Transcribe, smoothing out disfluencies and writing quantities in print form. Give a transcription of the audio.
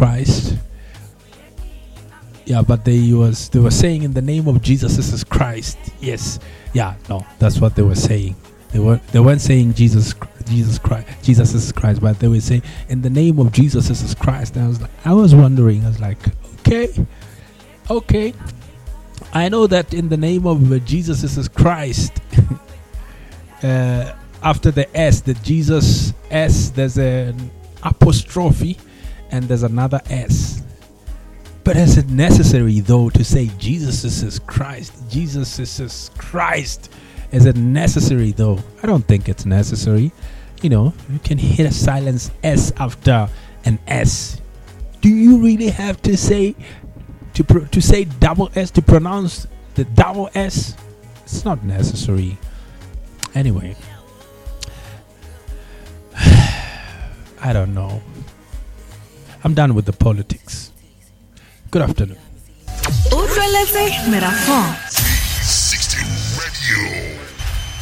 Christ. Yeah, but they were saying in the name of Jesus is Christ. Yes. Yeah, no, that's what they were saying. They weren't saying Jesus Christ, Jesus is Christ, but they were saying in the name of Jesus is Christ. And I was wondering, I was like, okay. I know that in the name of Jesus is Christ, after the S, the Jesus S, there's an apostrophe and there's another S. But is it necessary though to say Jesus is Christ? Jesus is Christ. Is it necessary though? I don't think it's necessary. You can hit a silent S after an S. Do you really have to say to say double S, to pronounce the double S? It's not necessary. Anyway, I don't know. I'm done with the politics. Good afternoon. Utlweletse Merafong.